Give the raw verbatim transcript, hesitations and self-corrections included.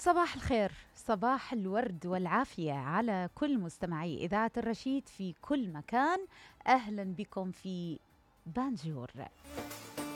صباح الخير، صباح الورد والعافية على كل مستمعي إذاعة الرشيد في كل مكان. أهلا بكم في بانجور.